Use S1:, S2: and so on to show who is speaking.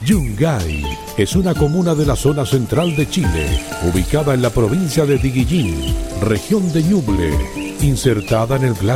S1: Yungay es una comuna de la zona central de Chile, ubicada en la provincia de Diguillín, región de Ñuble, insertada en el